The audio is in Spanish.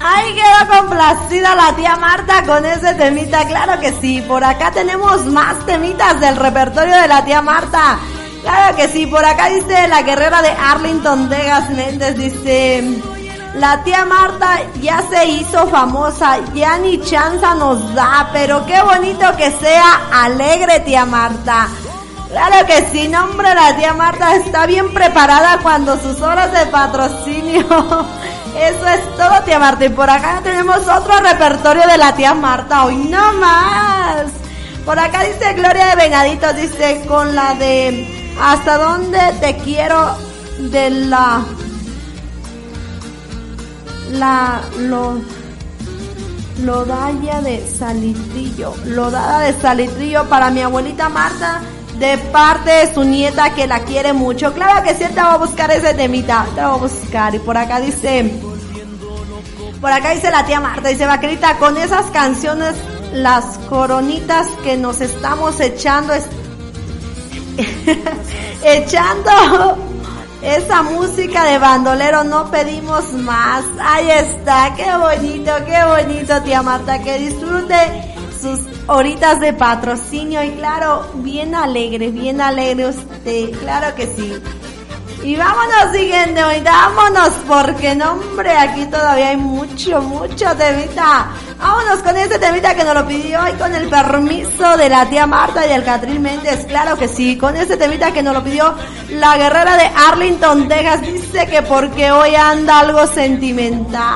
Ay, quedó complacida la tía Marta con ese temita, claro que sí. Por acá tenemos más temitas del repertorio de la tía Marta. Claro que sí, por acá dice la guerrera de Arlington, Texas, Méndez, dice: la tía Marta ya se hizo famosa, ya ni chanza nos da, pero qué bonito que sea alegre, tía Marta. Claro que sí, no hombre, la tía Marta está bien preparada cuando sus horas de patrocinio. Eso es todo, tía Marta. Y por acá tenemos otro repertorio de la tía Marta, hoy no más. Por acá dice Gloria de Venaditos, dice con la de hasta dónde te quiero, de Lodaya de Salitrillo, Lodada de Salitrillo para mi abuelita Marta, de parte de su nieta que la quiere mucho. Claro que sí, te voy a buscar ese temita, te lo voy a buscar. Y por acá dice la tía Marta, dice: vaquerita, con esas canciones, las coronitas que nos estamos echando esa música de bandolero, no pedimos más. Ahí está, qué bonito, tía Marta, que disfrute sus horitas de patrocinio. Y claro, bien alegre usted, claro que sí. Y vámonos, siguiente, vámonos, porque no hombre, aquí todavía hay mucho temita. Vámonos con este temita que nos lo pidió, y con el permiso de la tía Marta y del Catril Méndez, claro que sí, con este temita que nos lo pidió la guerrera de Arlington, Texas, dice que porque hoy anda algo sentimental.